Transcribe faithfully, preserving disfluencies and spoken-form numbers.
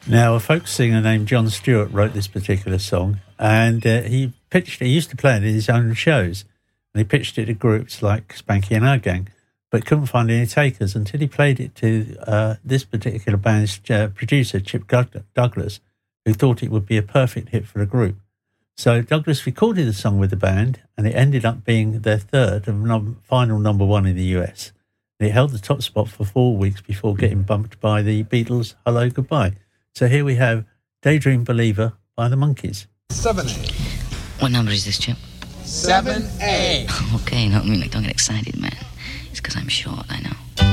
Now, a folk singer named John Stewart wrote this particular song, and uh, he pitched it, he used to play it in his own shows, and he pitched it to groups like Spanky and Our Gang, but couldn't find any takers until he played it to uh, this particular band's uh, producer, Chip Douglas, who thought it would be a perfect hit for the group. So Douglas recorded the song with the band, and it ended up being their third and num- final number one in the U S. And it held the top spot for four weeks before getting bumped by the Beatles' Hello, Goodbye. So here we have Daydream Believer by the Monkees. seven A. What number is this, Chip? seven A. Okay, no, I mean, like, don't get excited, man. It's because I'm short, I know.